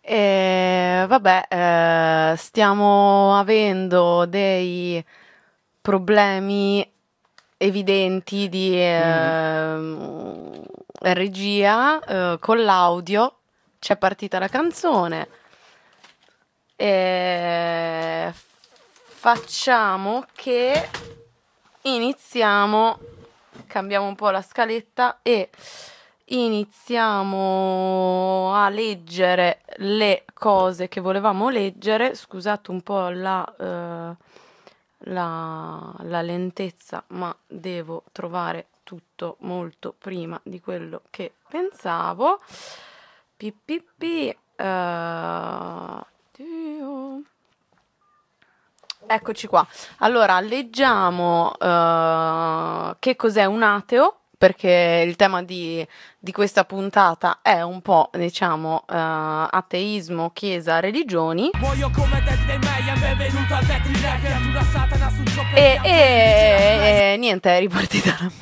E vabbè, stiamo avendo dei problemi evidenti di Mhm. regia con l'audio. C'è partita la canzone e facciamo che iniziamo, cambiamo un po' la scaletta e iniziamo a leggere le cose che volevamo leggere. Scusate un po' la lentezza, ma devo trovare tutto molto prima di quello che pensavo. Pippi, Dio. Eccoci qua. Allora, leggiamo che cos'è un ateo, perché il tema di questa puntata è un po', diciamo, ateismo, chiesa, religioni. Muoio come Dead dei Mayhem, benvenuto al Death Relax. Creatura Satana sul gioco E niente, è ripartita la